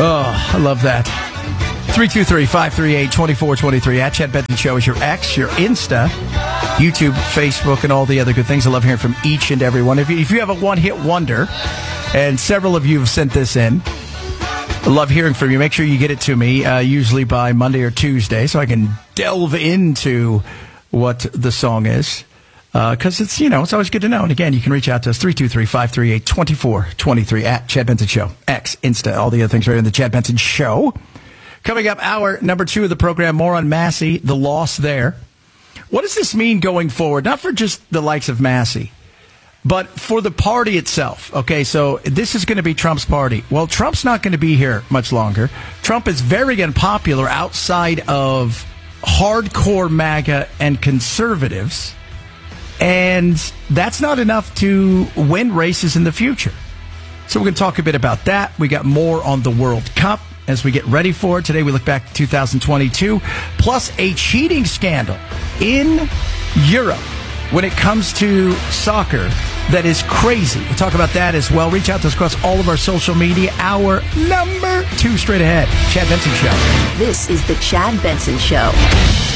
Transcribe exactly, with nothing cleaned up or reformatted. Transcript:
Oh, I love that. three two three, five three eight, two four two three. At Chad Benson Show is your X, your Insta, YouTube, Facebook, and all the other good things. I love hearing from each and every one of you. If you have a one-hit wonder, and several of you have sent this in, I love hearing from you. Make sure you get it to me, uh, usually by Monday or Tuesday, so I can delve into what the song is. Because uh, it's, you know, it's always good to know. And again, you can reach out to us, three two three, five three eight, two four two three, at Chad Benson Show, X, Insta, all the other things right on the Chad Benson Show. Coming up, hour number two of the program, more on Massey, the loss there. What does this mean going forward? Not for just the likes of Massey, but for the party itself. Okay, so this is going to be Trump's party. Well, Trump's not going to be here much longer. Trump is very unpopular outside of hardcore MAGA and conservatives. And that's not enough to win races in the future. So we're going to talk a bit about that. We got more on the World Cup as we get ready for it. Today we look back to two thousand twenty-two, plus a cheating scandal in Europe when it comes to soccer that is crazy. We'll talk about that as well. Reach out to us across all of our social media. Hour number two straight ahead. Chad Benson Show. This is the Chad Benson Show.